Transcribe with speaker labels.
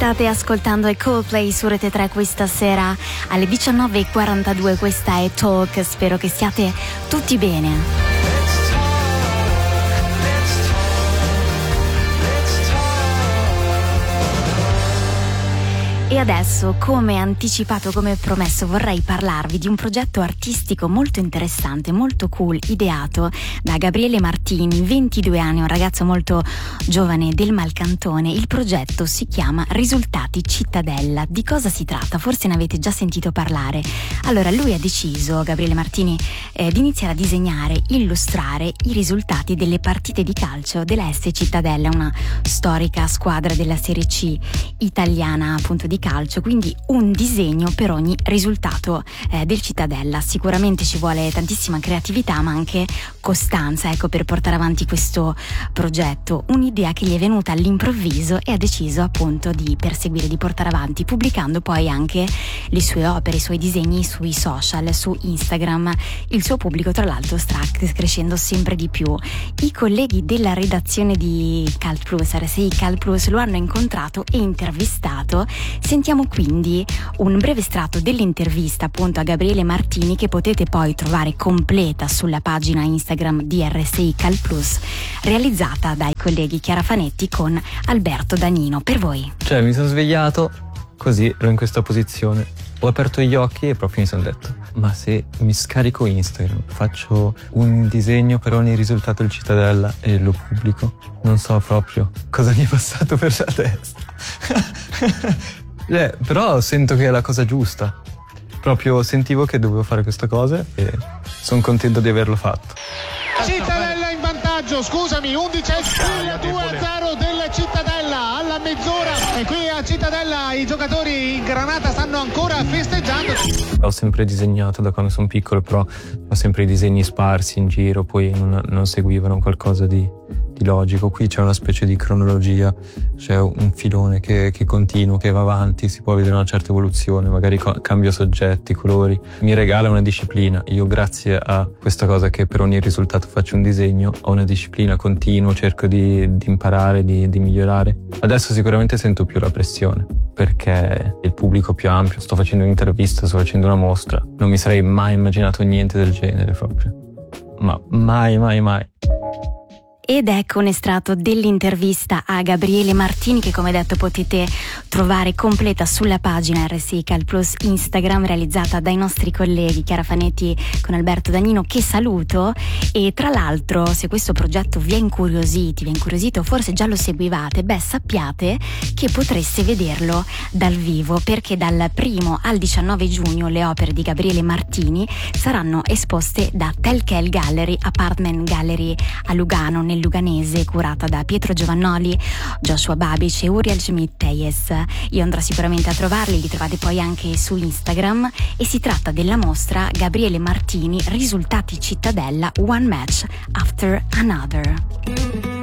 Speaker 1: State ascoltando i Coldplay su Rete 3 questa sera alle 19:42. Questa è Talk. Spero che siate tutti bene. E adesso, come anticipato, come promesso, vorrei parlarvi di un progetto artistico molto interessante, molto cool, ideato da Gabriele Martini, 22 anni, un ragazzo molto giovane del Malcantone. Il progetto si chiama Risultati Cittadella. Di cosa si tratta? Forse ne avete già sentito parlare. Allora, lui ha deciso, Gabriele Martini, di iniziare a disegnare, illustrare i risultati delle partite di calcio della S Cittadella, una storica squadra della Serie C italiana, appunto, di calcio, quindi un disegno per ogni risultato del Cittadella. Sicuramente ci vuole tantissima creatività, ma anche costanza, ecco, per portare avanti questo progetto. Un'idea che gli è venuta all'improvviso e ha deciso appunto di perseguire, di portare avanti, pubblicando poi anche le sue opere, i suoi disegni sui social, su Instagram. Il suo pubblico, tra l'altro, sta crescendo sempre di più. I colleghi della redazione di Cult Plus, RSI Cult Plus, lo hanno incontrato e intervistato. Sentiamo quindi un breve estratto dell'intervista appunto a Gabriele Martini, che potete poi trovare completa sulla pagina Instagram di RSI Cult Plus, realizzata dai colleghi Chiara Fanetti con Alberto Danino. Per voi.
Speaker 2: Cioè, mi sono svegliato così, ero in questa posizione, ho aperto gli occhi e proprio mi sono detto: ma se mi scarico Instagram, faccio un disegno per ogni risultato del Cittadella e lo pubblico, non so proprio cosa mi è passato per la testa. Però sento che è la cosa giusta. Proprio sentivo che dovevo fare questa cosa e sono contento di averlo fatto.
Speaker 3: Cittadella in vantaggio, scusami, 11-2-0 del Cittadella alla mezz'ora, e qui a Cittadella i giocatori in granata stanno ancora festeggiando.
Speaker 2: Ho sempre disegnato da quando sono piccolo, però ho sempre i disegni sparsi in giro, poi non seguivano qualcosa di logico. Qui c'è una specie di cronologia, c'è un filone che continua, che va avanti, si può vedere una certa evoluzione, magari cambio soggetti, colori, mi regala una disciplina. Io, grazie a questa cosa che per ogni risultato faccio un disegno, ho una disciplina, continuo, cerco di imparare, di migliorare. Adesso sicuramente sento più la pressione, perché il pubblico è più ampio, sto facendo un'intervista, sto facendo una mostra, non mi sarei mai immaginato niente del genere proprio, ma mai.
Speaker 1: Ed ecco un estratto dell'intervista a Gabriele Martini, che come detto potete trovare completa sulla pagina RSI Cult Plus Instagram, realizzata dai nostri colleghi Chiara Fanetti con Alberto Danino, che saluto. E tra l'altro, se questo progetto vi è incuriosito, forse già lo seguivate, sappiate che potreste vederlo dal vivo, perché dal 1 al 19 giugno le opere di Gabriele Martini saranno esposte da Telkel Gallery, Apartment Gallery a Lugano, nel Luganese, curata da Pietro Giovannoli, Joshua Babic e Uriel Schmidt-Teyes. Io andrò sicuramente a trovarli, li trovate poi anche su Instagram, e si tratta della mostra Gabriele Martini Risultati Cittadella, One Match After Another.